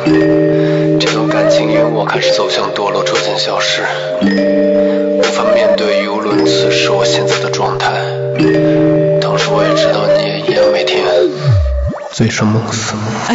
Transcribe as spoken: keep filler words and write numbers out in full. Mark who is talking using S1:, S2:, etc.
S1: 这段感情因我开始走向堕落，逐渐消失，无法面对语无伦次是我现在的状态。同时我也知道你也一样每天醉生梦死。